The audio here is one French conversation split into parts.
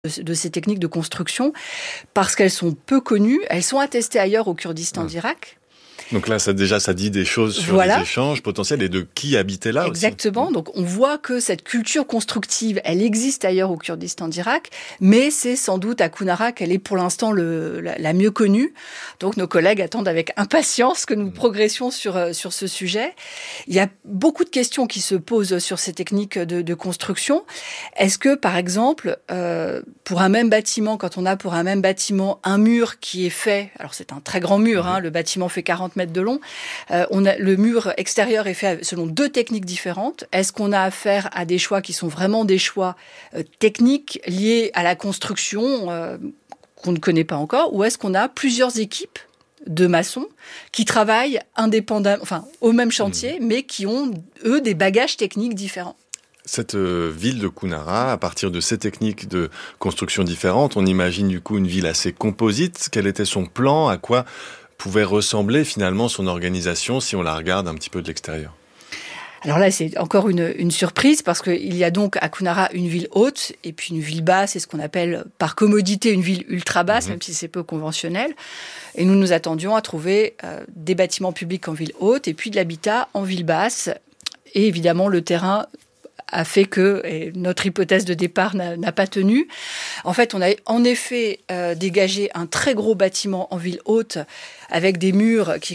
de ces techniques de construction parce qu'elles sont peu connues. Elles sont attestées ailleurs au Kurdistan d'Irak. Donc là, ça dit des choses sur les échanges potentiels et de qui habitait là. Exactement. Aussi. Donc on voit que cette culture constructive, elle existe ailleurs au Kurdistan d'Irak, mais c'est sans doute à Kounara qu'elle est pour l'instant la mieux connue. Donc nos collègues attendent avec impatience que nous progressions sur ce sujet. Il y a beaucoup de questions qui se posent sur ces techniques de construction. Est-ce que, par exemple, pour un même bâtiment, quand on a pour un même bâtiment un mur qui est fait, alors c'est un très grand mur, le bâtiment fait 40 mètres de long, le mur extérieur est fait selon 2 techniques différentes. Est-ce qu'on a affaire à des choix qui sont vraiment des choix techniques liés à la construction qu'on ne connaît pas encore, ou est-ce qu'on a plusieurs équipes de maçons qui travaillent indépendamment, au même chantier, mais qui ont, eux, des bagages techniques différents? Cette ville de Kounara, à partir de ces techniques de construction différentes, on imagine du coup une ville assez composite. Quel était son plan? À quoi pouvait ressembler finalement son organisation si on la regarde un petit peu de l'extérieur? Alors là, c'est encore une surprise parce qu'il y a donc à Kounara une ville haute et puis une ville basse, c'est ce qu'on appelle par commodité une ville ultra basse, même si c'est peu conventionnel. Et nous nous attendions à trouver des bâtiments publics en ville haute et puis de l'habitat en ville basse. Et évidemment, le terrain a fait que notre hypothèse de départ n'a pas tenu. En fait, on a en effet dégagé un très gros bâtiment en ville haute avec des murs qui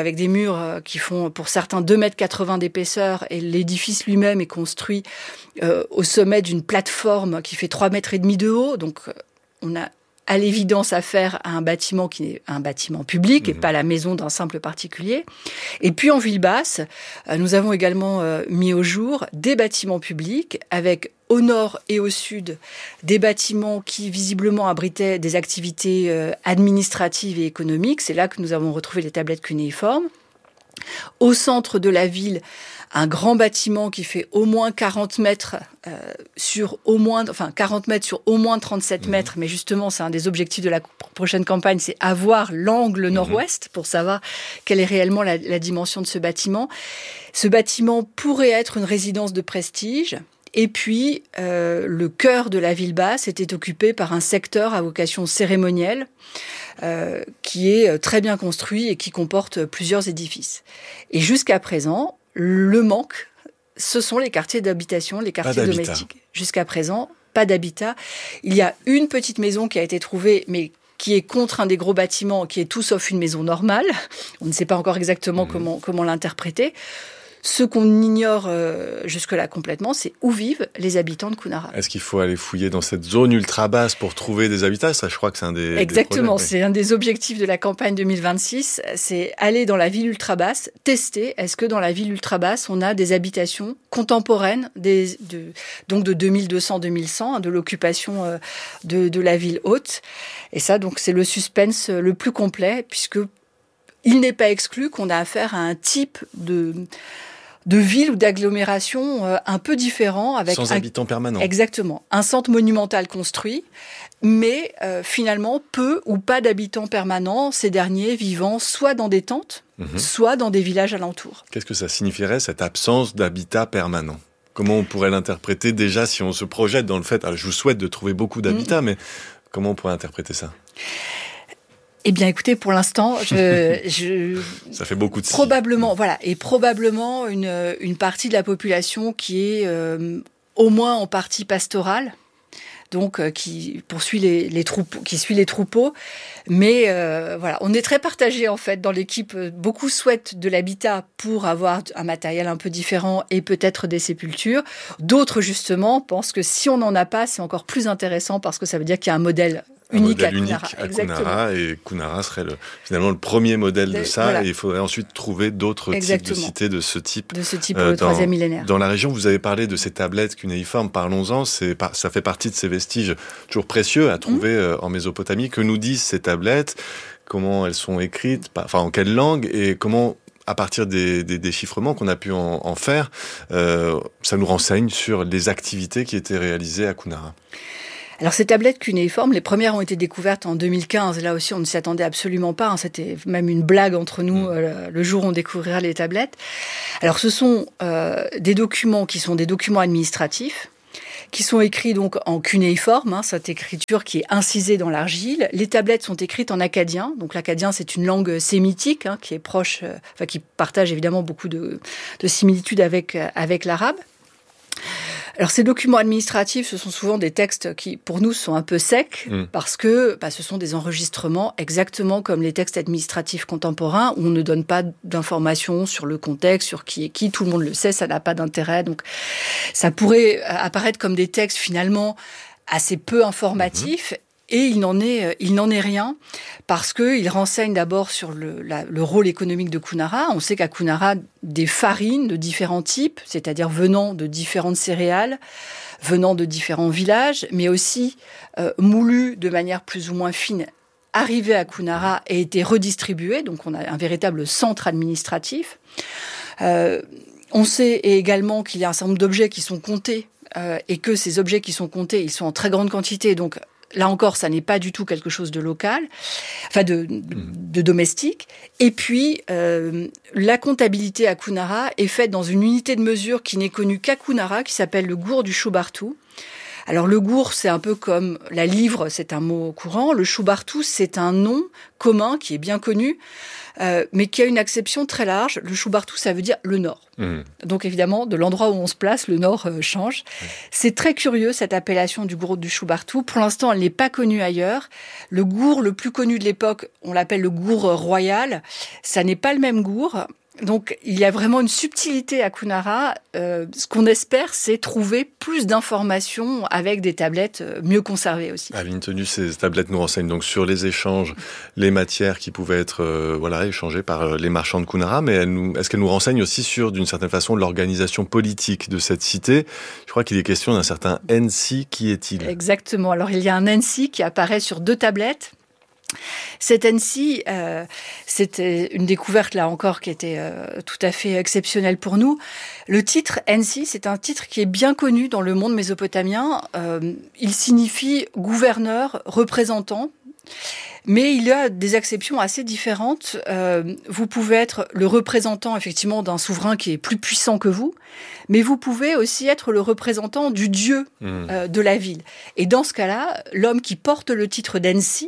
font pour certains 2,80 m d'épaisseur et l'édifice lui-même est construit au sommet d'une plateforme qui fait 3,5 m de haut. Donc, on a à l'évidence affaire à un bâtiment qui est un bâtiment public et pas la maison d'un simple particulier. Et puis en ville basse, nous avons également mis au jour des bâtiments publics avec au nord et au sud des bâtiments qui visiblement abritaient des activités administratives et économiques. C'est là que nous avons retrouvé les tablettes cunéiformes. Au centre de la ville, un grand bâtiment qui fait au moins 40 mètres sur au moins 37 mètres. Mais justement, c'est un des objectifs de la prochaine campagne, c'est avoir l'angle nord-ouest pour savoir quelle est réellement la dimension de ce bâtiment. Ce bâtiment pourrait être une résidence de prestige. Et puis, le cœur de la ville basse était occupé par un secteur à vocation cérémonielle qui est très bien construit et qui comporte plusieurs édifices. Et jusqu'à présent, le manque, ce sont les quartiers d'habitation, les quartiers domestiques. Jusqu'à présent, pas d'habitat. Il y a une petite maison qui a été trouvée, mais qui est contre un des gros bâtiments, qui est tout sauf une maison normale. On ne sait pas encore exactement comment l'interpréter. Ce qu'on ignore jusque-là complètement, c'est où vivent les habitants de Kounara. Est-ce qu'il faut aller fouiller dans cette zone ultra basse pour trouver des habitats? Ça, je crois que c'est un des Exactement, projets, c'est un des objectifs de la campagne 2026, c'est aller dans la ville ultra basse, tester est-ce que dans la ville ultra basse, on a des habitations contemporaines, donc de 2200-2100, de l'occupation de la ville haute. Et ça, donc, c'est le suspense le plus complet, puisque il n'est pas exclu qu'on a affaire à un type de ville ou d'agglomération un peu différent. Sans habitants permanents. Exactement. Un centre monumental construit, mais finalement peu ou pas d'habitants permanents, ces derniers vivant soit dans des tentes, soit dans des villages alentours. Qu'est-ce que ça signifierait, cette absence d'habitat permanent? Comment on pourrait l'interpréter déjà si on se projette dans le fait... Alors, je vous souhaite de trouver beaucoup d'habitats, mais comment on pourrait interpréter ça? Eh bien, écoutez, pour l'instant, ça fait beaucoup de probablement une partie de la population qui est au moins en partie pastorale, donc qui poursuit les troupeaux, qui suit les troupeaux. Mais on est très partagé en fait dans l'équipe. Beaucoup souhaitent de l'habitat pour avoir un matériel un peu différent et peut-être des sépultures. D'autres justement pensent que si on n'en a pas, c'est encore plus intéressant parce que ça veut dire qu'il y a un modèle unique à Kounara, et Kounara serait finalement le premier modèle de ça, voilà. Et il faudrait ensuite trouver d'autres types de cités de ce type. De ce type au troisième millénaire. Dans la région, vous avez parlé de ces tablettes cunéiformes, parlons-en, ça fait partie de ces vestiges toujours précieux à trouver en Mésopotamie. Que nous disent ces tablettes? Comment elles sont écrites? En quelle langue? Et comment, à partir des déchiffrements qu'on a pu en faire, ça nous renseigne sur les activités qui étaient réalisées à Kounara? Alors ces tablettes cunéiformes, les premières ont été découvertes en 2015. Là aussi, on ne s'y attendait absolument pas. C'était même une blague entre nous le jour où on découvrira les tablettes. Alors ce sont des documents qui sont des documents administratifs qui sont écrits donc en cunéiforme, cette écriture qui est incisée dans l'argile. Les tablettes sont écrites en akkadien. Donc l'akkadien, c'est une langue sémitique qui est proche, qui partage évidemment beaucoup de similitudes avec l'arabe. Alors ces documents administratifs, ce sont souvent des textes qui, pour nous, sont un peu secs parce que ce sont des enregistrements exactement comme les textes administratifs contemporains où on ne donne pas d'informations sur le contexte, sur qui est qui. Tout le monde le sait, ça n'a pas d'intérêt. Donc ça pourrait apparaître comme des textes finalement assez peu informatifs. Et il n'en est rien, parce qu'il renseigne d'abord sur le rôle économique de Kunara. On sait qu'à Kunara, des farines de différents types, c'est-à-dire venant de différentes céréales, venant de différents villages, mais aussi moulues de manière plus ou moins fine, arrivaient à Kunara et étaient redistribuées. Donc on a un véritable centre administratif. On sait également qu'il y a un certain nombre d'objets qui sont comptés, et que ces objets qui sont comptés, ils sont en très grande quantité, donc là encore, ça n'est pas du tout quelque chose de local, de domestique. Et puis, la comptabilité à Kunara est faite dans une unité de mesure qui n'est connue qu'à Kunara, qui s'appelle le gour du Choubartou. Alors, le gour, c'est un peu comme la livre, c'est un mot courant. Le Choubartou, c'est un nom commun qui est bien connu, mais qui a une acception très large. Le Choubartou, ça veut dire le nord. Donc évidemment, de l'endroit où on se place, le nord change. C'est très curieux, cette appellation du gour du Choubartou. Pour l'instant, elle n'est pas connue ailleurs. Le gour le plus connu de l'époque, on l'appelle le gour royal. Ça n'est pas le même gour. Donc, il y a vraiment une subtilité à Kunara. Ce qu'on espère, c'est trouver plus d'informations avec des tablettes mieux conservées aussi. À ligne tenue, ces tablettes nous renseignent donc sur les échanges, les matières qui pouvaient être échangées par les marchands de Kunara, mais est-ce qu'elles nous renseignent aussi sur, d'une certaine façon, l'organisation politique de cette cité ? Je crois qu'il est question d'un certain Ensi. Qui est-il ? Exactement. Alors, il y a un Ensi qui apparaît sur 2 tablettes. Cet Ensi, c'était une découverte là encore qui était tout à fait exceptionnelle pour nous. Le titre Ensi, c'est un titre qui est bien connu dans le monde mésopotamien. Il signifie gouverneur, représentant. Mais il y a des exceptions assez différentes. Vous pouvez être le représentant effectivement d'un souverain qui est plus puissant que vous, mais vous pouvez aussi être le représentant du dieu de la ville. Et dans ce cas-là, l'homme qui porte le titre d'Ensi,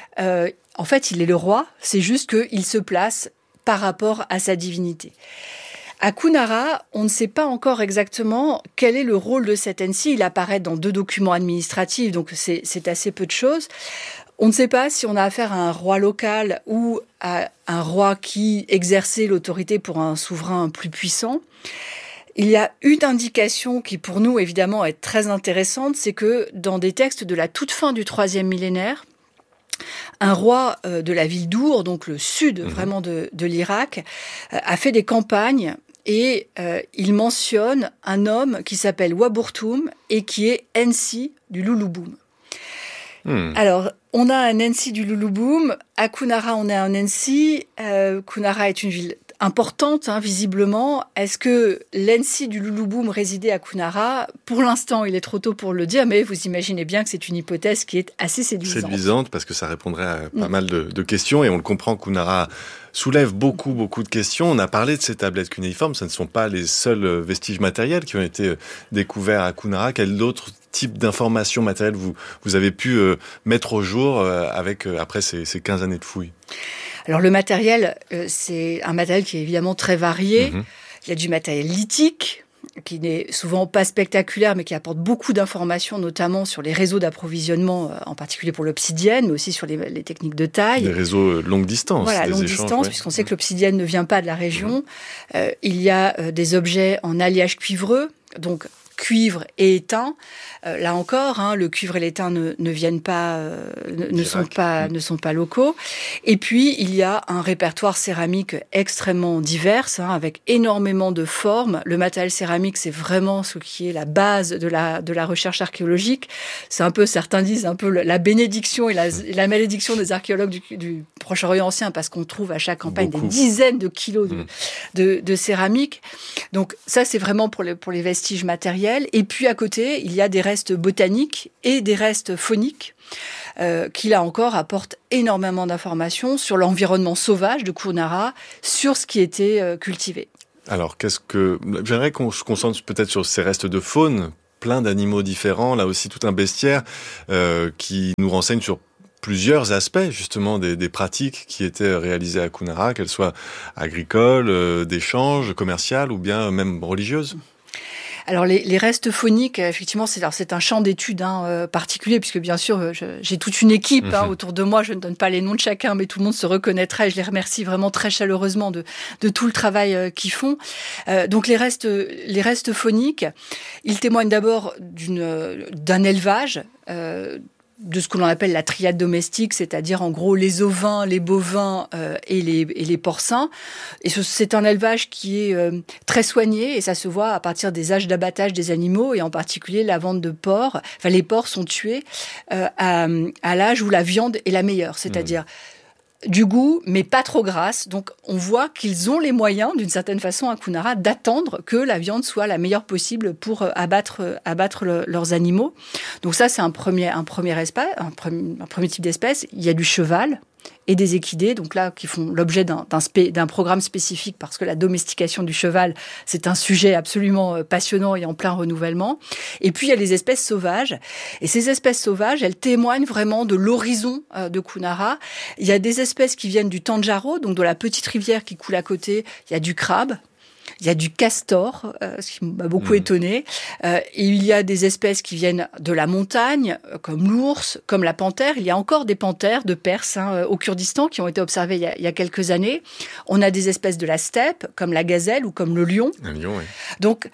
en fait, il est le roi, c'est juste qu'il se place par rapport à sa divinité. À Kunara, on ne sait pas encore exactement quel est le rôle de cet Ensi. Il apparaît dans 2 documents administratifs, donc c'est assez peu de choses. On ne sait pas si on a affaire à un roi local ou à un roi qui exerçait l'autorité pour un souverain plus puissant. Il y a une indication qui, pour nous, évidemment, est très intéressante, c'est que dans des textes de la toute fin du 3e millénaire, un roi de la ville d'Our, donc le sud vraiment de l'Irak, a fait des campagnes et il mentionne un homme qui s'appelle Waburtum et qui est Ensi du Lulubum. Alors, on a un Ensi du Lulubum. À Kunara, on a un Ensi. Kunara est une ville importante, visiblement. Est-ce que l'Ensi du Lulubum résidait à Kunara ? Pour l'instant, il est trop tôt pour le dire, mais vous imaginez bien que c'est une hypothèse qui est assez séduisante. Séduisante, parce que ça répondrait à pas mal de questions, et on le comprend, Kunara soulève beaucoup de questions. On a parlé de ces tablettes cunéiformes, ce ne sont pas les seuls vestiges matériels qui ont été découverts à Kunara. Quel autre type d'informations matérielles vous avez pu mettre au jour après ces 15 années de fouilles ? Alors le matériel, c'est un matériel qui est évidemment très varié. Il y a du matériel lithique, qui n'est souvent pas spectaculaire, mais qui apporte beaucoup d'informations, notamment sur les réseaux d'approvisionnement, en particulier pour l'obsidienne, mais aussi sur les techniques de taille. Des réseaux longue distance. Voilà, longue échanges, distance, puisqu'on sait que l'obsidienne ne vient pas de la région. Il y a des objets en alliage cuivreux, donc cuivre et étain. Là encore, le cuivre et l'étain ne viennent pas, ne sont pas locaux. Et puis, il y a un répertoire céramique extrêmement divers, avec énormément de formes. Le matériel céramique, c'est vraiment ce qui est la base de la recherche archéologique. C'est un peu, certains disent, un peu la bénédiction et la malédiction des archéologues du Proche-Orient ancien, parce qu'on trouve à chaque campagne des dizaines de kilos de céramique. Donc ça, c'est vraiment pour les vestiges matériels. Et puis à côté, il y a des restes botaniques et des restes fauniques qui, là encore, apportent énormément d'informations sur l'environnement sauvage de Kunara, sur ce qui était cultivé. Alors, j'aimerais qu'on se concentre peut-être sur ces restes de faune, plein d'animaux différents, là aussi tout un bestiaire qui nous renseigne sur plusieurs aspects justement des pratiques qui étaient réalisées à Kunara, qu'elles soient agricoles, d'échanges, commerciales ou bien même religieuses. Alors les restes fauniques, effectivement, c'est un champ d'études particulier, puisque bien sûr, j'ai toute une équipe autour de moi. Je ne donne pas les noms de chacun, mais tout le monde se reconnaîtra et je les remercie vraiment très chaleureusement de tout le travail qu'ils font. Donc les restes fauniques, ils témoignent d'abord d'un élevage. De ce que l'on appelle la triade domestique, c'est-à-dire en gros les ovins, les bovins et les porcins. Et c'est un élevage qui est très soigné et ça se voit à partir des âges d'abattage des animaux et en particulier la vente de porcs. Enfin, les porcs sont tués à l'âge où la viande est la meilleure, c'est-à-dire du goût, mais pas trop grasse. Donc, on voit qu'ils ont les moyens, d'une certaine façon, à Kunara, d'attendre que la viande soit la meilleure possible pour abattre leurs animaux. Donc ça, c'est un premier type d'espèce. Il y a du cheval et des équidés, donc là, qui font l'objet d'un programme spécifique parce que la domestication du cheval, c'est un sujet absolument passionnant et en plein renouvellement. Et puis, il y a les espèces sauvages. Et ces espèces sauvages, elles témoignent vraiment de l'horizon de Kunara. Il y a des espèces qui viennent du Tanjaro, donc de la petite rivière qui coule à côté. Il y a du crabe. Il y a du castor, ce qui m'a beaucoup étonné. Et il y a des espèces qui viennent de la montagne, comme l'ours, comme la panthère. Il y a encore des panthères de Perse au Kurdistan qui ont été observées il y a quelques années. On a des espèces de la steppe, comme la gazelle ou comme le lion. Un lion, oui. Donc,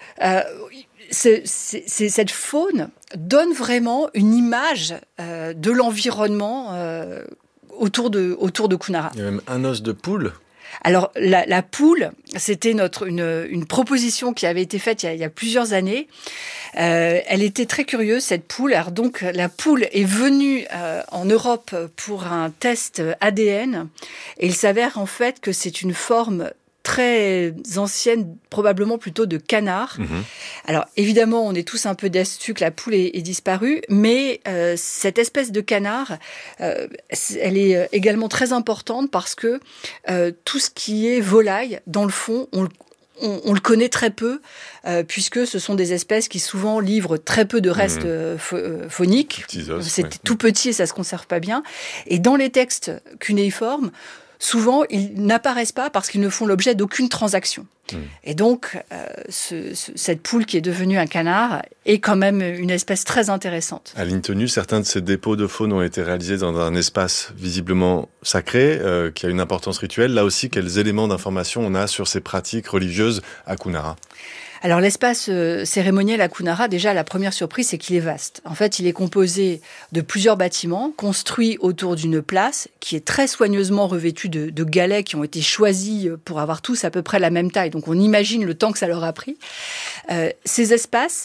cette faune donne vraiment une image de l'environnement autour de Kunara. Il y a même un os de poule. Alors, la poule, c'était une proposition qui avait été faite il y a plusieurs années. Elle était très curieuse, cette poule. Alors donc, la poule est venue en Europe pour un test ADN. Et il s'avère en fait que c'est une forme très ancienne, probablement plutôt de canard. Alors, évidemment, on est tous un peu déçus que la poule est disparue, mais cette espèce de canard, elle est également très importante parce que tout ce qui est volaille, dans le fond, on le connaît très peu, puisque ce sont des espèces qui souvent livrent très peu de restes fauniques. C'est tout petit et ça se conserve pas bien. Et dans les textes cunéiformes, souvent, ils n'apparaissent pas parce qu'ils ne font l'objet d'aucune transaction. Et donc, cette poule qui est devenue un canard est quand même une espèce très intéressante. À ligne tenue, certains de ces dépôts de faune ont été réalisés dans un espace visiblement sacré, qui a une importance rituelle. Là aussi, quels éléments d'information on a sur ces pratiques religieuses à Kunara ? Alors l'espace cérémoniel à Kunara, déjà la première surprise, c'est qu'il est vaste. En fait, il est composé de plusieurs bâtiments construits autour d'une place qui est très soigneusement revêtue de galets qui ont été choisis pour avoir tous à peu près la même taille. Donc on imagine le temps que ça leur a pris. Cet espace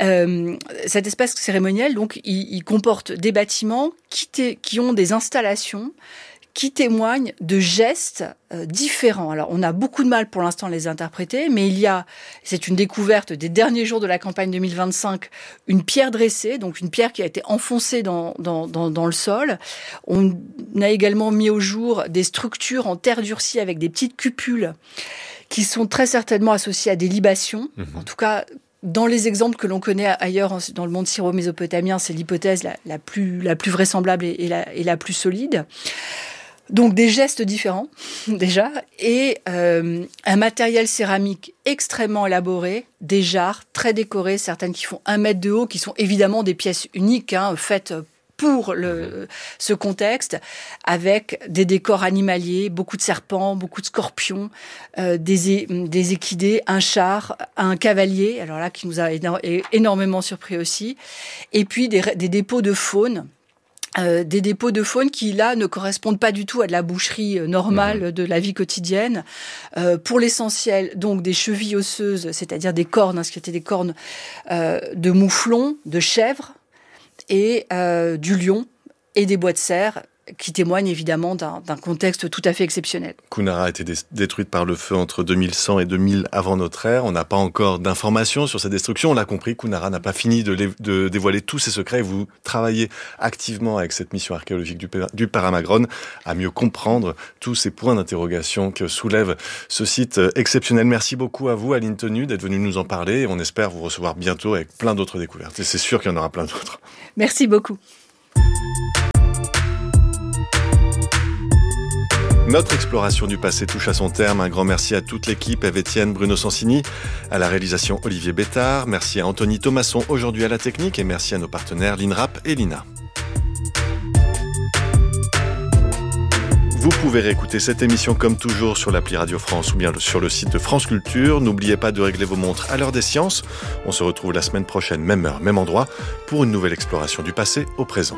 cérémoniel, donc, il comporte des bâtiments qui ont des installations qui témoignent de gestes différents. Alors, on a beaucoup de mal pour l'instant à les interpréter, mais c'est une découverte des derniers jours de la campagne 2025, une pierre dressée, donc une pierre qui a été enfoncée dans le sol. On a également mis au jour des structures en terre durcie avec des petites cupules qui sont très certainement associées à des libations. En tout cas, dans les exemples que l'on connaît ailleurs dans le monde syro-mésopotamien, c'est l'hypothèse la plus vraisemblable et la plus solide. Donc des gestes différents déjà et un matériel céramique extrêmement élaboré, des jarres très décorées, certaines qui font 1 mètre de haut, qui sont évidemment des pièces uniques faites pour ce contexte, avec des décors animaliers, beaucoup de serpents, beaucoup de scorpions, des équidés, un char, un cavalier, alors là qui nous a énormément surpris aussi, et puis des dépôts de faune. Des dépôts de faune qui, là, ne correspondent pas du tout à de la boucherie normale de la vie quotidienne. Pour l'essentiel, donc, des chevilles osseuses, c'est-à-dire des cornes, ce qui étaient des cornes de mouflon, de chèvre et du lion et des bois de cerf qui témoigne évidemment d'un contexte tout à fait exceptionnel. Kunara a été détruite par le feu entre 2100 et 2000 avant notre ère. On n'a pas encore d'informations sur cette destruction. On l'a compris, Kunara n'a pas fini de dévoiler tous ses secrets. Et vous travaillez activement avec cette mission archéologique du Paramagron à mieux comprendre tous ces points d'interrogation que soulève ce site exceptionnel. Merci beaucoup à vous, Aline Tenu, d'être venue nous en parler. Et on espère vous recevoir bientôt avec plein d'autres découvertes. Et c'est sûr qu'il y en aura plein d'autres. Merci beaucoup. Notre exploration du passé touche à son terme. Un grand merci à toute l'équipe, Eve-Étienne, Bruno Sansini, à la réalisation Olivier Bétard. Merci à Anthony Thomasson, aujourd'hui à la technique, et merci à nos partenaires l'INRAP et l'INA. Vous pouvez réécouter cette émission comme toujours sur l'appli Radio France ou bien sur le site de France Culture. N'oubliez pas de régler vos montres à l'heure des sciences. On se retrouve la semaine prochaine, même heure, même endroit, pour une nouvelle exploration du passé au présent.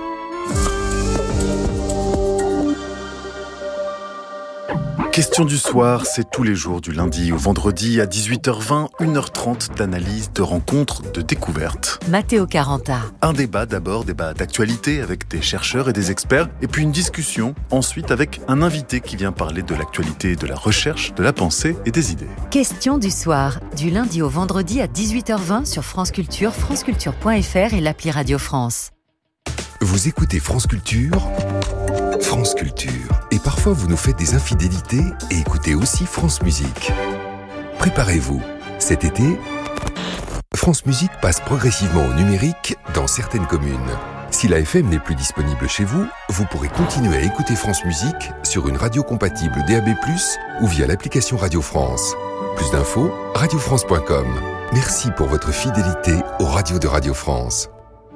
Question du soir, c'est tous les jours du lundi au vendredi à 18h20, 1h30 d'analyse, de rencontres, de découvertes. Matteo Caranta. Un débat d'abord, débat d'actualité avec des chercheurs et des experts, et puis une discussion ensuite avec un invité qui vient parler de l'actualité, de la recherche, de la pensée et des idées. Question du soir, du lundi au vendredi à 18h20 sur France Culture, franceculture.fr et l'appli Radio France. Vous écoutez France Culture, France Culture. Et parfois vous nous faites des infidélités et écoutez aussi France Musique. Préparez-vous, cet été, France Musique passe progressivement au numérique dans certaines communes. Si la FM n'est plus disponible chez vous, vous pourrez continuer à écouter France Musique sur une radio compatible DAB+, ou via l'application Radio France. Plus d'infos, radiofrance.com. Merci pour votre fidélité aux radios de Radio France.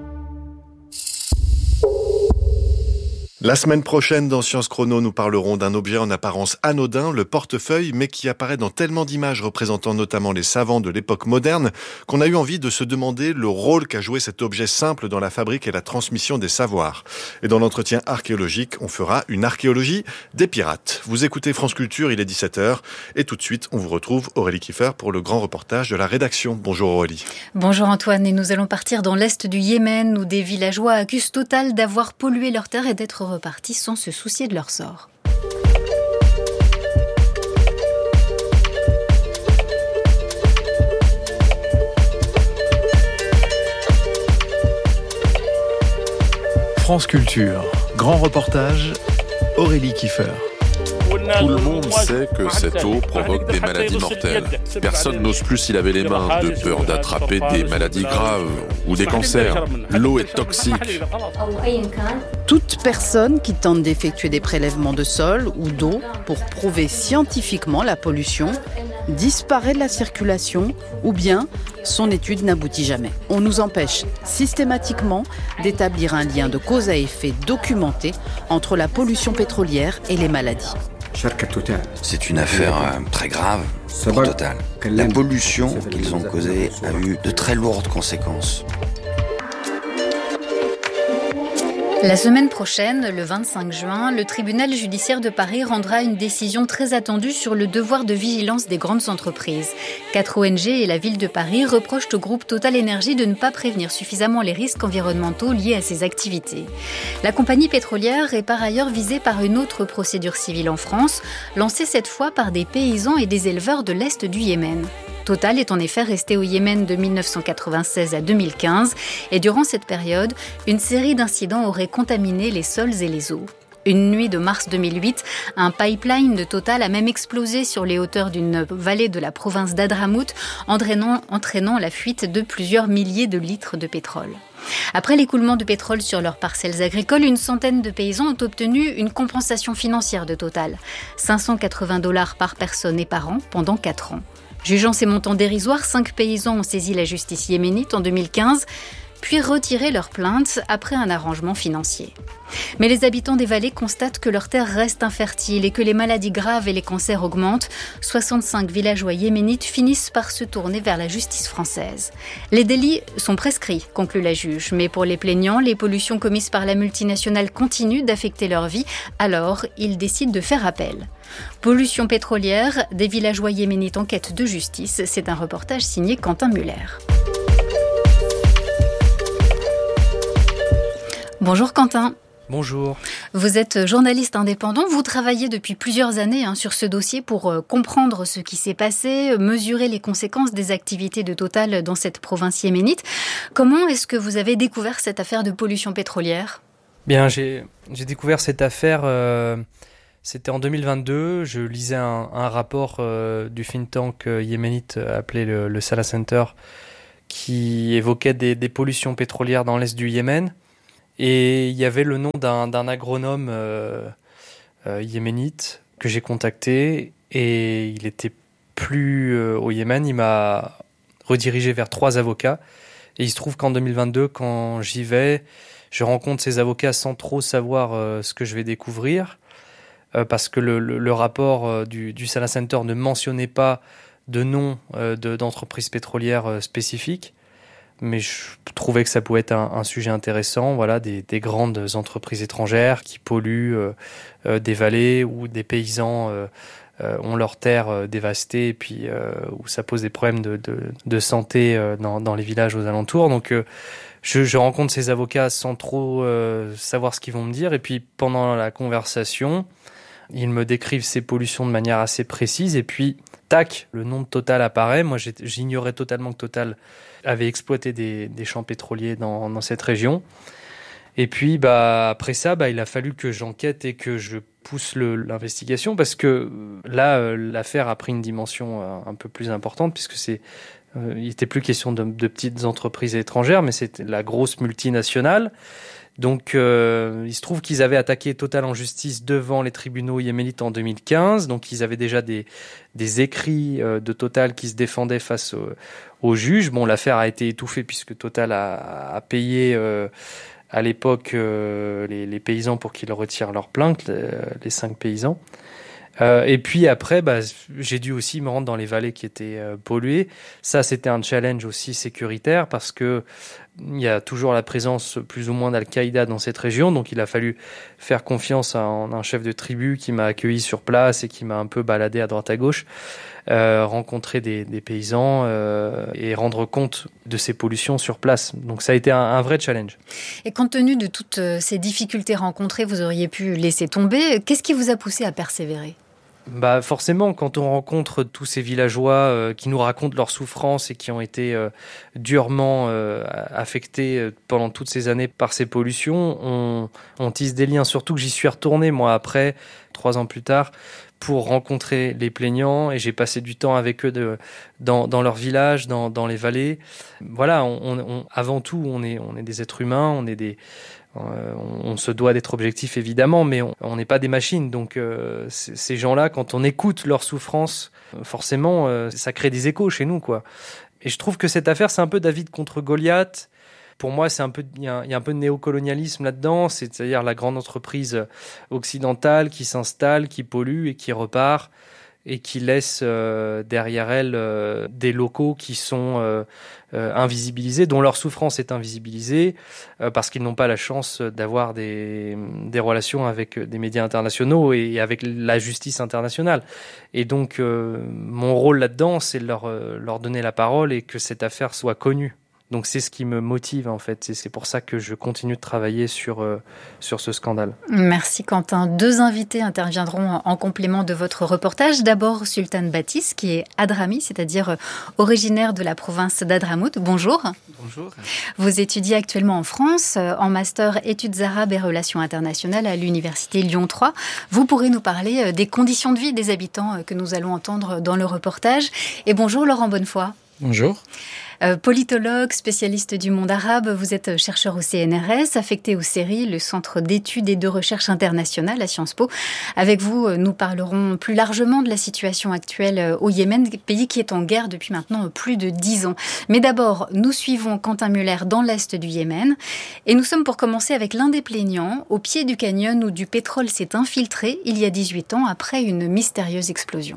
La semaine prochaine, dans Science Chrono, nous parlerons d'un objet en apparence anodin, le portefeuille, mais qui apparaît dans tellement d'images représentant notamment les savants de l'époque moderne, qu'on a eu envie de se demander le rôle qu'a joué cet objet simple dans la fabrique et la transmission des savoirs. Et dans l'entretien archéologique, on fera une archéologie des pirates. Vous écoutez France Culture, il est 17h, et tout de suite, on vous retrouve Aurélie Kiefer pour le grand reportage de la rédaction. Bonjour Aurélie. Bonjour Antoine, et nous allons partir dans l'est du Yémen, où des villageois accusent Total d'avoir pollué leurs terres et d'être repartis sans se soucier de leur sort. France Culture, grand reportage, Aurélie Kiefer. Tout le monde sait que cette eau provoque des maladies mortelles. Personne n'ose plus s'y laver les mains, de peur d'attraper des maladies graves ou des cancers. L'eau est toxique. Toute personne qui tente d'effectuer des prélèvements de sol ou d'eau pour prouver scientifiquement la pollution disparaît de la circulation ou bien son étude n'aboutit jamais. On nous empêche systématiquement d'établir un lien de cause à effet documenté entre la pollution pétrolière et les maladies. C'est une affaire très grave pour Total. La pollution qu'ils ont causée a eu de très lourdes conséquences. La semaine prochaine, le 25 juin, le tribunal judiciaire de Paris rendra une décision très attendue sur le devoir de vigilance des grandes entreprises. 4 ONG et la ville de Paris reprochent au groupe Total Énergie de ne pas prévenir suffisamment les risques environnementaux liés à ses activités. La compagnie pétrolière est par ailleurs visée par une autre procédure civile en France, lancée cette fois par des paysans et des éleveurs de l'est du Yémen. Total est en effet resté au Yémen de 1996 à 2015 et durant cette période, une série d'incidents aurait contaminé les sols et les eaux. Une nuit de mars 2008, un pipeline de Total a même explosé sur les hauteurs d'une vallée de la province d'Hadramout, entraînant la fuite de plusieurs milliers de litres de pétrole. Après l'écoulement de pétrole sur leurs parcelles agricoles, une centaine de paysans ont obtenu une compensation financière de Total, $580 par personne et par an pendant 4 ans. Jugeant ces montants dérisoires, 5 paysans ont saisi la justice yéménite en 2015, puis retiré leur plainte après un arrangement financier. Mais les habitants des vallées constatent que leurs terres restent infertiles et que les maladies graves et les cancers augmentent. 65 villageois yéménites finissent par se tourner vers la justice française. Les délits sont prescrits, conclut la juge, mais pour les plaignants, les pollutions commises par la multinationale continuent d'affecter leur vie, alors ils décident de faire appel. Pollution pétrolière, des villageois yéménites en quête de justice, c'est un reportage signé Quentin Muller. Bonjour Quentin. Bonjour. Vous êtes journaliste indépendant, vous travaillez depuis plusieurs années sur ce dossier pour comprendre ce qui s'est passé, mesurer les conséquences des activités de Total dans cette province yéménite. Comment est-ce que vous avez découvert cette affaire de pollution pétrolière ? Bien, j'ai découvert cette affaire, c'était en 2022, je lisais un rapport du think tank yéménite appelé le Salah Center qui évoquait des pollutions pétrolières dans l'est du Yémen. Et il y avait le nom d'un agronome yéménite que j'ai contacté et il était plus au Yémen. Il m'a redirigé vers 3 avocats et il se trouve qu'en 2022, quand j'y vais, je rencontre ces avocats sans trop savoir ce que je vais découvrir parce que le rapport du Salah Center ne mentionnait pas de nom d'entreprise pétrolière spécifique. Mais je trouvais que ça pouvait être un sujet intéressant, voilà, des grandes entreprises étrangères qui polluent des vallées où des paysans ont leurs terres dévastées et puis où ça pose des problèmes de santé dans les villages aux alentours. Donc je rencontre ces avocats sans trop savoir ce qu'ils vont me dire et puis pendant la conversation, ils me décrivent ces pollutions de manière assez précise et puis tac, le nom de Total apparaît. Moi j'ignorais totalement que Total avait exploité des champs pétroliers dans cette région. Et puis, après ça, il a fallu que j'enquête et que je pousse l'investigation parce que là, l'affaire a pris une dimension un peu plus importante puisque il n'était plus question de petites entreprises étrangères, mais c'était la grosse multinationale. Donc, il se trouve qu'ils avaient attaqué Total en justice devant les tribunaux yéménites en 2015. Donc, ils avaient déjà des écrits de Total qui se défendaient face aux juges. Bon, l'affaire a été étouffée puisque Total a payé à l'époque les paysans pour qu'ils retirent leur plainte, les 5 paysans. Et puis après, j'ai dû aussi me rendre dans les vallées qui étaient polluées. Ça, c'était un challenge aussi sécuritaire parce que il y a toujours la présence plus ou moins d'Al-Qaïda dans cette région. Donc, il a fallu faire confiance à un chef de tribu qui m'a accueilli sur place et qui m'a un peu baladé à droite à gauche, rencontrer des paysans et rendre compte de ces pollutions sur place. Donc, ça a été un vrai challenge. Et compte tenu de toutes ces difficultés rencontrées, vous auriez pu laisser tomber. Qu'est-ce qui vous a poussé à persévérer ? Forcément, quand on rencontre tous ces villageois qui nous racontent leurs souffrances et qui ont été durement affectés pendant toutes ces années par ces pollutions, on tisse des liens. Surtout que j'y suis retourné, moi, après, 3 ans plus tard, pour rencontrer les plaignants et j'ai passé du temps avec eux dans leur village, dans les vallées. Voilà, avant tout, on est des êtres humains, on se doit d'être objectif évidemment, mais on n'est pas des machines. Donc ces gens-là, quand on écoute leurs souffrances, forcément, ça crée des échos chez nous, quoi. Et je trouve que cette affaire, c'est un peu David contre Goliath. Pour moi, il y a un peu de néocolonialisme là-dedans, c'est-à-dire la grande entreprise occidentale qui s'installe, qui pollue et qui repart et qui laisse derrière elle des locaux qui sont invisibilisés, dont leur souffrance est invisibilisée parce qu'ils n'ont pas la chance d'avoir des relations avec des médias internationaux et avec la justice internationale. Et donc, mon rôle là-dedans, c'est de leur donner la parole et que cette affaire soit connue. Donc c'est ce qui me motive en fait, c'est pour ça que je continue de travailler sur ce scandale. Merci Quentin. 2 invités interviendront en complément de votre reportage. D'abord Sultan Baptiste qui est Hadrami, c'est-à-dire originaire de la province d'Hadramout. Bonjour. Bonjour. Vous étudiez actuellement en France en master études arabes et relations internationales à l'université Lyon 3. Vous pourrez nous parler des conditions de vie des habitants que nous allons entendre dans le reportage. Et bonjour Laurent Bonnefoy. Bonjour. Politologue, spécialiste du monde arabe, vous êtes chercheur au CNRS, affecté au CERI, le Centre d'études et de recherche internationale à Sciences Po. Avec vous, nous parlerons plus largement de la situation actuelle au Yémen, pays qui est en guerre depuis maintenant plus de 10 ans. Mais d'abord, nous suivons Quentin Müller dans l'est du Yémen. Et nous sommes pour commencer avec l'un des plaignants, au pied du canyon où du pétrole s'est infiltré il y a 18 ans après une mystérieuse explosion.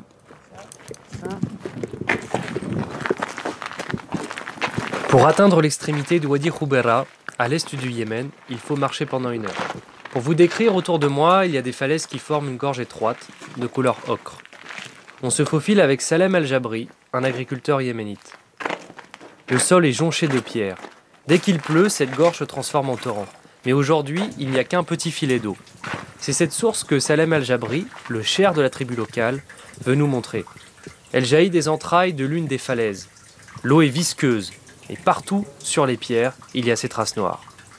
Pour atteindre l'extrémité du Wadi Khoubera, à l'est du Yémen, il faut marcher pendant 1 heure. Pour vous décrire, autour de moi, il y a des falaises qui forment une gorge étroite, de couleur ocre. On se faufile avec Salem Al-Jabri, un agriculteur yéménite. Le sol est jonché de pierres. Dès qu'il pleut, cette gorge se transforme en torrent. Mais aujourd'hui, il n'y a qu'un petit filet d'eau. C'est cette source que Salem Al-Jabri, le cheikh de la tribu locale, veut nous montrer. Elle jaillit des entrailles de l'une des falaises. L'eau est visqueuse et partout, sur les pierres, il y a ces traces noires.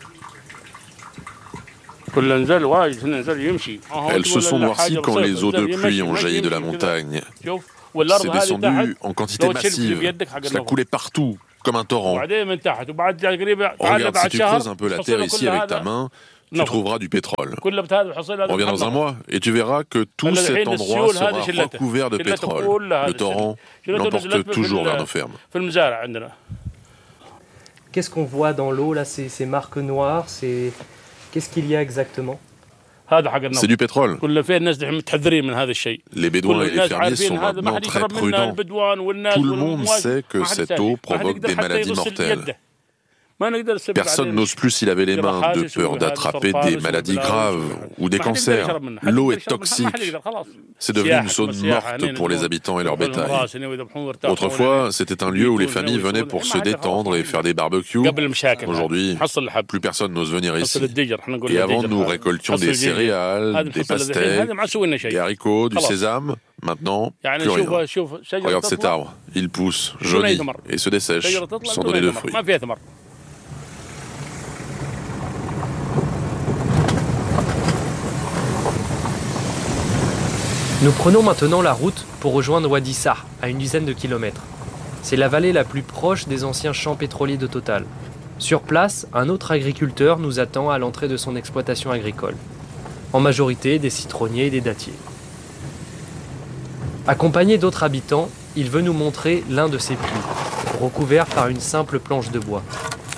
Elles se sont noircies quand les eaux de pluie ont jailli de la montagne. C'est descendu en quantité massive. Cela coulait partout, comme un torrent. Regarde, si tu creuses un peu la terre ici avec ta main, tu trouveras du pétrole. Reviens dans un mois et tu verras que tout cet endroit sera recouvert de pétrole. Le torrent l'emporte toujours vers nos fermes. Qu'est-ce qu'on voit dans l'eau là, ces marques noires, qu'est-ce qu'il y a exactement? C'est du pétrole. Les Bédouins et les fermiers sont maintenant très prudents. Tout le monde sait que cette eau provoque des maladies mortelles. Personne n'ose plus s'y laver les mains de peur d'attraper des maladies graves ou des cancers. L'eau est toxique. C'est devenu une zone morte pour les habitants et leur bétail. Autrefois, c'était un lieu où les familles venaient pour se détendre et faire des barbecues. Aujourd'hui, plus personne n'ose venir ici. Et avant, nous récoltions des céréales, des pastèques, des haricots, du sésame. Maintenant, plus rien. Regarde cet arbre. Il pousse, jaunit et se dessèche sans donner de fruits. Nous prenons maintenant la route pour rejoindre Wadi Sah, à une dizaine de kilomètres. C'est la vallée la plus proche des anciens champs pétroliers de Total. Sur place, un autre agriculteur nous attend à l'entrée de son exploitation agricole. En majorité, des citronniers et des dattiers. Accompagné d'autres habitants, il veut nous montrer l'un de ses puits, recouvert par une simple planche de bois.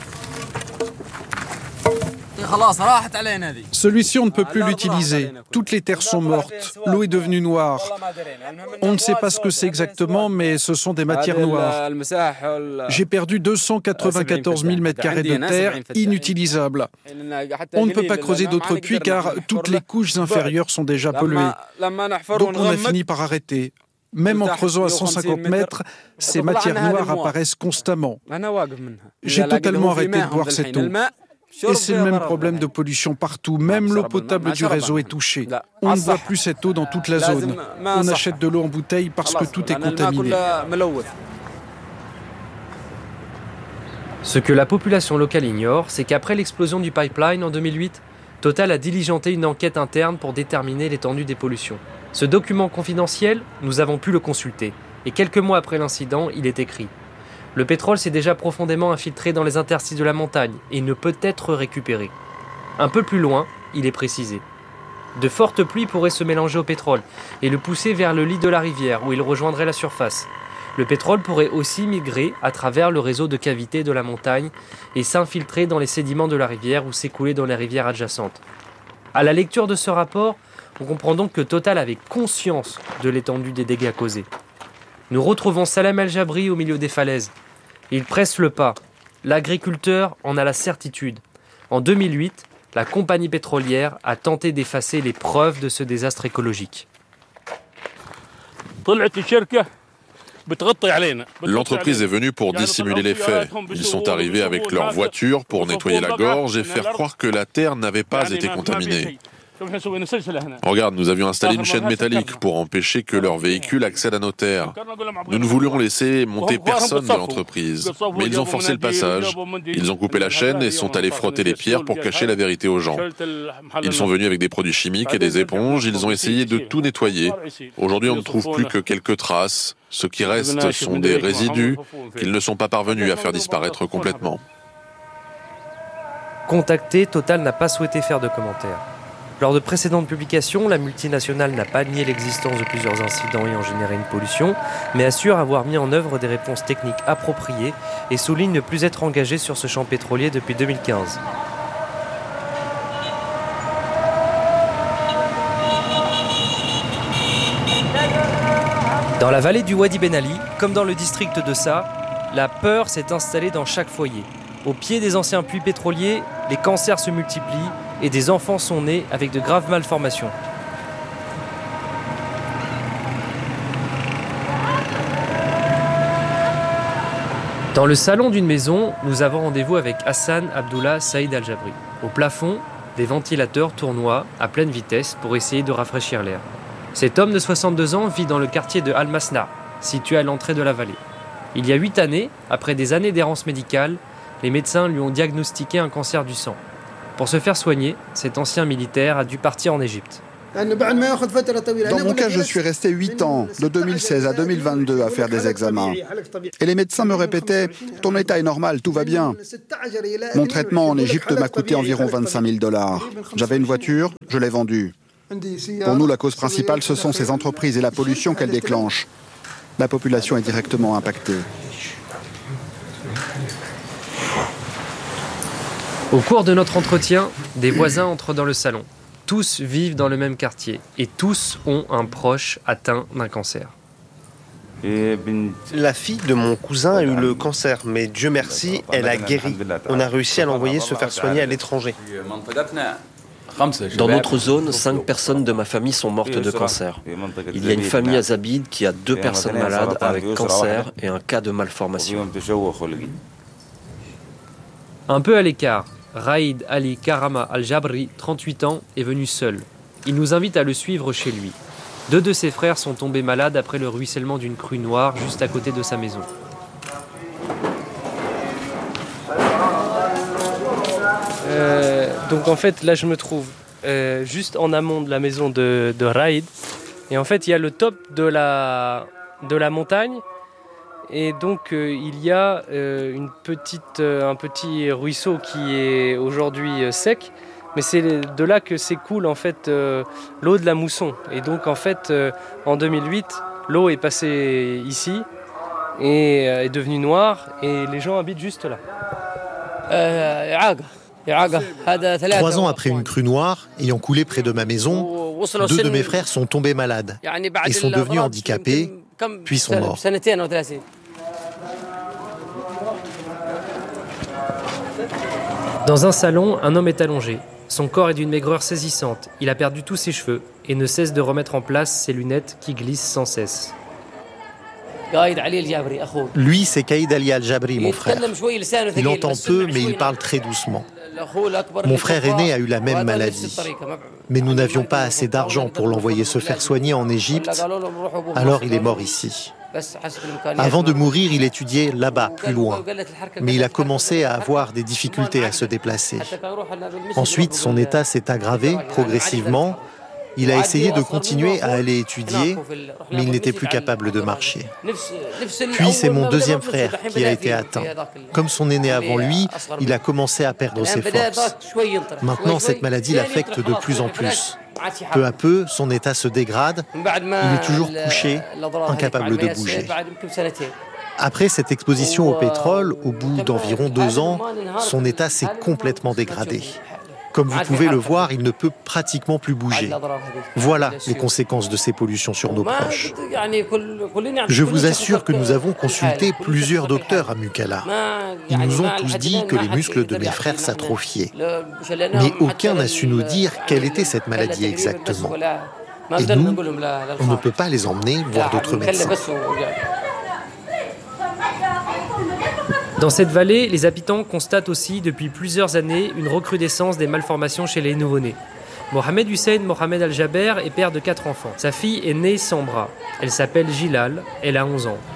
Celui-ci, on ne peut plus l'utiliser. Toutes les terres sont mortes. L'eau est devenue noire. On ne sait pas ce que c'est exactement, mais ce sont des matières noires. J'ai perdu 294 000 m² de terre inutilisables. On ne peut pas creuser d'autres puits car toutes les couches inférieures sont déjà polluées. Donc on a fini par arrêter. Même en creusant à 150 mètres, ces matières noires apparaissent constamment. J'ai totalement arrêté de boire cette eau. Et c'est le même problème de pollution partout. Même l'eau potable du réseau est touchée. On ne boit plus cette eau dans toute la zone. On achète de l'eau en bouteille parce que tout est contaminé. Ce que la population locale ignore, c'est qu'après l'explosion du pipeline en 2008, Total a diligenté une enquête interne pour déterminer l'étendue des pollutions. Ce document confidentiel, nous avons pu le consulter. Et quelques mois après l'incident, il est écrit: le pétrole s'est déjà profondément infiltré dans les interstices de la montagne et ne peut être récupéré. Un peu plus loin, il est précisé: de fortes pluies pourraient se mélanger au pétrole et le pousser vers le lit de la rivière où il rejoindrait la surface. Le pétrole pourrait aussi migrer à travers le réseau de cavités de la montagne et s'infiltrer dans les sédiments de la rivière ou s'écouler dans les rivières adjacentes. À la lecture de ce rapport, on comprend donc que Total avait conscience de l'étendue des dégâts causés. Nous retrouvons Salem Al-Jabri au milieu des falaises. Il presse le pas. L'agriculteur en a la certitude. En 2008, la compagnie pétrolière a tenté d'effacer les preuves de ce désastre écologique. L'entreprise est venue pour dissimuler les faits. Ils sont arrivés avec leur voiture pour nettoyer la gorge et faire croire que la terre n'avait pas été contaminée. Regarde, nous avions installé une chaîne métallique pour empêcher que leur véhicule accède à nos terres. Nous ne voulions laisser monter personne de l'entreprise, mais ils ont forcé le passage. Ils ont coupé la chaîne et sont allés frotter les pierres pour cacher la vérité aux gens. Ils sont venus avec des produits chimiques et des éponges, ils ont essayé de tout nettoyer. Aujourd'hui, on ne trouve plus que quelques traces. Ce qui reste sont des résidus qu'ils ne sont pas parvenus à faire disparaître complètement. Contacté, Total n'a pas souhaité faire de commentaires. Lors de précédentes publications, la multinationale n'a pas nié l'existence de plusieurs incidents ayant généré une pollution, mais assure avoir mis en œuvre des réponses techniques appropriées et souligne ne plus être engagée sur ce champ pétrolier depuis 2015. Dans la vallée du Wadi Ben Ali, comme dans le district de Sah, la peur s'est installée dans chaque foyer. Au pied des anciens puits pétroliers, les cancers se multiplient et des enfants sont nés avec de graves malformations. Dans le salon d'une maison, nous avons rendez-vous avec Hassan Abdullah Saïd Al-Jabri. Au plafond, des ventilateurs tournoient à pleine vitesse pour essayer de rafraîchir l'air. Cet homme de 62 ans vit dans le quartier de Al-Masna, situé à l'entrée de la vallée. Il y a 8 années, après des années d'errance médicale, les médecins lui ont diagnostiqué un cancer du sang. Pour se faire soigner, cet ancien militaire a dû partir en Égypte. Dans mon cas, je suis resté 8 ans, de 2016 à 2022, à faire des examens. Et les médecins me répétaient « Ton état est normal, tout va bien ». Mon traitement en Égypte m'a coûté environ 25 000 $. J'avais une voiture, je l'ai vendue. Pour nous, la cause principale, ce sont ces entreprises et la pollution qu'elles déclenchent. La population est directement impactée. Au cours de notre entretien, des voisins entrent dans le salon. Tous vivent dans le même quartier et tous ont un proche atteint d'un cancer. La fille de mon cousin a eu le cancer, mais Dieu merci, elle a guéri. On a réussi à l'envoyer se faire soigner à l'étranger. Dans notre zone, 5 personnes de ma famille sont mortes de cancer. Il y a une famille à Zabid qui a 2 personnes malades avec cancer et un cas de malformation. Un peu à l'écart, Raïd Ali Karama Al-Jabri, 38 ans, est venu seul. Il nous invite à le suivre chez lui. 2 de ses frères sont tombés malades après le ruissellement d'une crue noire juste à côté de sa maison. Donc en fait, là je me trouve juste en amont de la maison de Raïd. Et en fait, il y a le top de la montagne. Et donc il y a un petit ruisseau qui est aujourd'hui sec, mais c'est de là que s'écoule en fait l'eau de la Mousson. Et donc en fait en 2008, l'eau est passée ici et est devenue noire et les gens habitent juste là. 3 ans après une crue noire ayant coulé près de ma maison, 2 de mes frères sont tombés malades et sont devenus handicapés, puis sont morts. Dans un salon, un homme est allongé. Son corps est d'une maigreur saisissante. Il a perdu tous ses cheveux et ne cesse de remettre en place ses lunettes qui glissent sans cesse. Lui, c'est Kaïd Ali Al-Jabri, mon frère. Il entend peu, mais il parle très doucement. Mon frère aîné a eu la même maladie. Mais nous n'avions pas assez d'argent pour l'envoyer se faire soigner en Égypte, alors il est mort ici. Avant de mourir, il étudiait là-bas, plus loin. Mais il a commencé à avoir des difficultés à se déplacer. Ensuite, son état s'est aggravé progressivement. Il a essayé de continuer à aller étudier, mais il n'était plus capable de marcher. Puis c'est mon deuxième frère qui a été atteint. Comme son aîné avant lui, il a commencé à perdre ses forces. Maintenant, cette maladie l'affecte de plus en plus. Peu à peu, son état se dégrade. Il est toujours couché, incapable de bouger. Après cette exposition au pétrole, au bout d'environ 2 ans, son état s'est complètement dégradé. Comme vous pouvez le voir, il ne peut pratiquement plus bouger. Voilà les conséquences de ces pollutions sur nos proches. Je vous assure que nous avons consulté plusieurs docteurs à Mukalla. Ils nous ont tous dit que les muscles de mes frères s'atrophiaient. Mais aucun n'a su nous dire quelle était cette maladie exactement. Et nous, on ne peut pas les emmener voir d'autres médecins. Dans cette vallée, les habitants constatent aussi depuis plusieurs années une recrudescence des malformations chez les nouveau-nés. Mohamed Hussein Mohamed Al-Jaber est père de 4 enfants. Sa fille est née sans bras. Elle s'appelle Gilal, elle a 11 ans.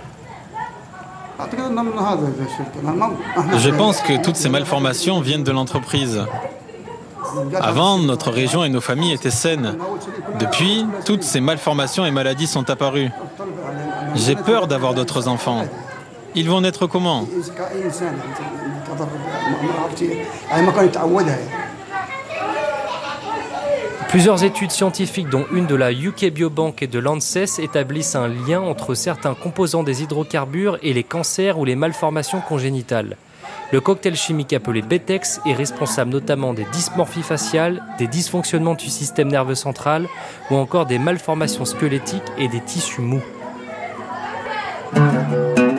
Je pense que toutes ces malformations viennent de l'entreprise. Avant, notre région et nos familles étaient saines. Depuis, toutes ces malformations et maladies sont apparues. J'ai peur d'avoir d'autres enfants. Ils vont naître comment ? Plusieurs études scientifiques, dont une de la UK Biobank et de l'ANSES, établissent un lien entre certains composants des hydrocarbures et les cancers ou les malformations congénitales. Le cocktail chimique appelé Betex est responsable notamment des dysmorphies faciales, des dysfonctionnements du système nerveux central ou encore des malformations squelettiques et des tissus mous.